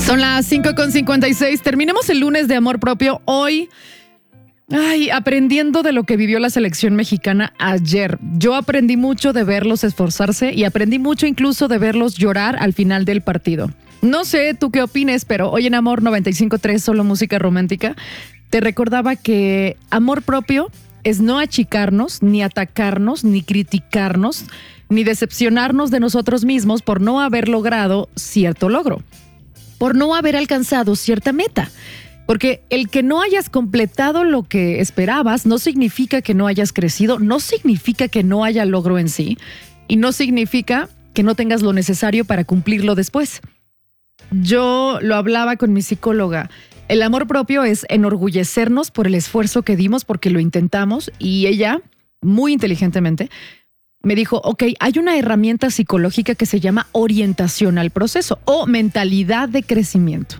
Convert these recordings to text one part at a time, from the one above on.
Son las 5:56. Terminemos el lunes de amor propio. Hoy, aprendiendo de lo que vivió la selección mexicana ayer. Yo aprendí mucho de verlos esforzarse y aprendí mucho incluso de verlos llorar al final del partido. No sé tú qué opines, pero hoy en Amor 95.3, solo música romántica, te recordaba que amor propio es no achicarnos, ni atacarnos, ni criticarnos, ni decepcionarnos de nosotros mismos por no haber logrado cierto logro, por no haber alcanzado cierta meta. Porque el que no hayas completado lo que esperabas no significa que no hayas crecido, no significa que no haya logro en sí y no significa que no tengas lo necesario para cumplirlo después. Yo lo hablaba con mi psicóloga. El amor propio es enorgullecernos por el esfuerzo que dimos porque lo intentamos, y ella, muy inteligentemente, me dijo, ok, hay una herramienta psicológica que se llama orientación al proceso o mentalidad de crecimiento.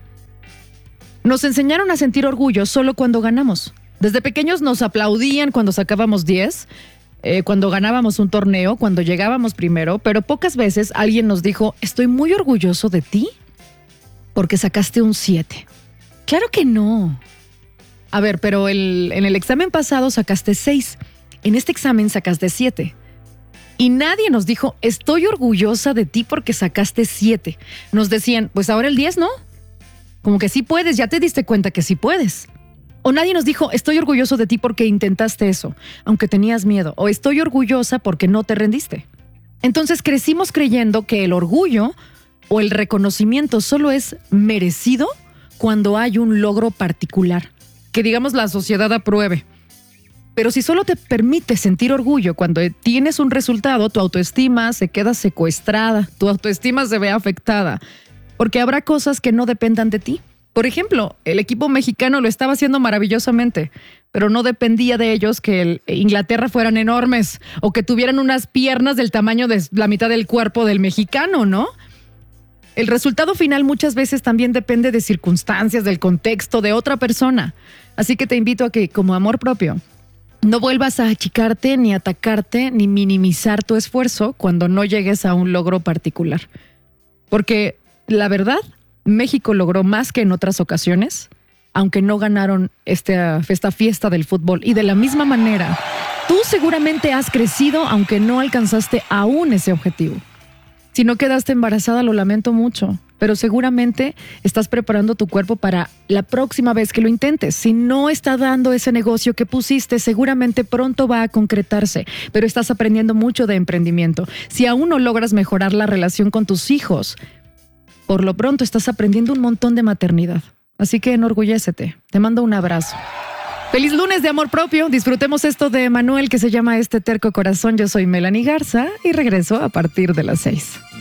Nos enseñaron a sentir orgullo solo cuando ganamos. Desde pequeños nos aplaudían cuando sacábamos 10, cuando ganábamos un torneo, cuando llegábamos primero, pero pocas veces alguien nos dijo, estoy muy orgulloso de ti porque sacaste un 7. Claro que no. A ver, pero en el examen pasado sacaste 6. En este examen sacaste 7. Y nadie nos dijo, estoy orgullosa de ti porque sacaste 7. Nos decían, pues ahora el 10, ¿no? Como que sí puedes, ya te diste cuenta que sí puedes. O nadie nos dijo, estoy orgulloso de ti porque intentaste eso, aunque tenías miedo. O estoy orgullosa porque no te rendiste. Entonces crecimos creyendo que el orgullo o el reconocimiento solo es merecido cuando hay un logro particular, que digamos la sociedad apruebe. Pero si solo te permite sentir orgullo cuando tienes un resultado, tu autoestima se queda secuestrada, tu autoestima se ve afectada, porque habrá cosas que no dependan de ti. Por ejemplo, el equipo mexicano lo estaba haciendo maravillosamente, pero no dependía de ellos que Inglaterra fueran enormes o que tuvieran unas piernas del tamaño de la mitad del cuerpo del mexicano, ¿no? El resultado final muchas veces también depende de circunstancias, del contexto, de otra persona. Así que te invito a que, como amor propio, no vuelvas a achicarte, ni atacarte, ni minimizar tu esfuerzo cuando no llegues a un logro particular. Porque la verdad, México logró más que en otras ocasiones, aunque no ganaron esta fiesta del fútbol. Y de la misma manera, tú seguramente has crecido aunque no alcanzaste aún ese objetivo. Si no quedaste embarazada, lo lamento mucho, pero seguramente estás preparando tu cuerpo para la próxima vez que lo intentes. Si no está dando ese negocio que pusiste, seguramente pronto va a concretarse, pero estás aprendiendo mucho de emprendimiento. Si aún no logras mejorar la relación con tus hijos, por lo pronto estás aprendiendo un montón de maternidad. Así que enorgullécete. Te mando un abrazo. Feliz lunes de amor propio. Disfrutemos esto de Manuel que se llama Este terco corazón. Yo soy Melanie Garza y regreso a partir de las 6.